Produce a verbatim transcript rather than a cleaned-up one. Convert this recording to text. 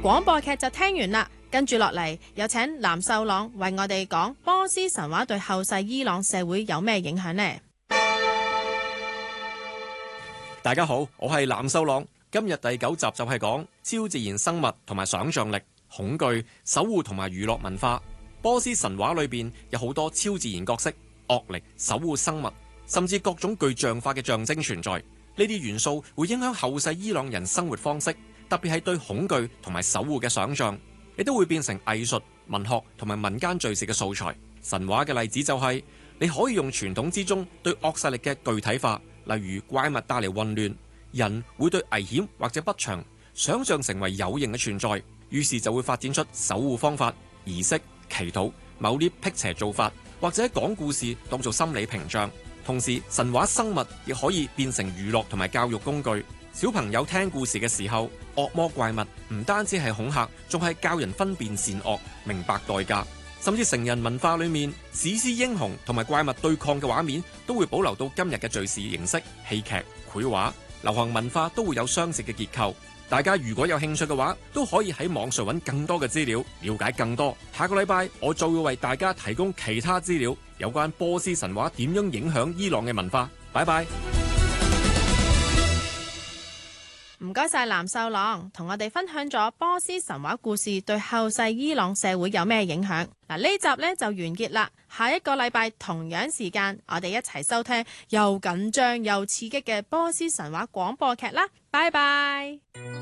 廣播劇就聽完啦，跟住落嚟有請藍秀朗為我哋講波斯神話對後世伊朗社會有咩影響呢？ 大家好，我係藍秀朗。今日第九集就係講超自然生物同埋想象力、恐懼、守護同埋娛樂文化。波斯神話裏邊有好多超自然角色、惡力、守護生物，甚至各種具象化嘅象徵存在。呢啲元素會影響後世伊朗人生活方式，特別係對恐懼同埋守護嘅想象，亦都會變成藝術、文學同埋民間敘事嘅素材。神話嘅例子就係、是、你可以用傳統之中對惡勢力嘅具體化，例如怪物帶嚟混亂。人會對危險或者不祥想象成為有形嘅存在，於是就會發展出守護方法、儀式、祈禱、某啲辟邪做法，或者講故事當做心理屏障。同時，神話生物亦可以變成娛樂同埋教育工具。小朋友聽故事嘅時候，惡魔怪物唔單止係恐嚇，仲係教人分辨善惡、明白代價。甚至成人文化裏面，史詩英雄同埋怪物對抗嘅畫面都會保留到今日嘅敘事形式、戲劇、繪畫。流行文化都會有相似嘅結構，大家如果有興趣嘅話，都可以喺網上揾更多嘅資料，了解更多。下個禮拜我就會為大家提供其他資料，有關波斯神話點樣影響伊朗嘅文化。拜拜。 唔該晒藍秀朗，同我哋分享咗波斯神話故事對後世伊朗社會有咩影響。嗱，呢集呢就完結啦，下一個禮拜同樣時間，我哋一齊收聽又緊張又刺激嘅波斯神話廣播劇啦。拜拜。